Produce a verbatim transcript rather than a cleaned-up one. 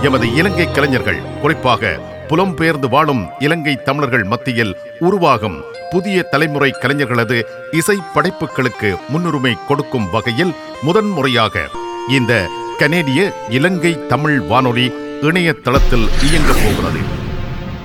எமது இலங்கை கலைஞர்கள், குறிப்பாக புலம்பெயர்ந்து வாழும் இலங்கை தமிழர்கள் மத்தியில் உருவாகும் புதிய தலைமுறை கலைஞர்களது இசை படைப்புகளுக்கு முன்னுரிமை கொடுக்கும் வகையில் முதன்முறையாக இந்த கனேடிய இலங்கை தமிழ் வானொலி இணையதளத்தில் இயங்கப் போகிறது.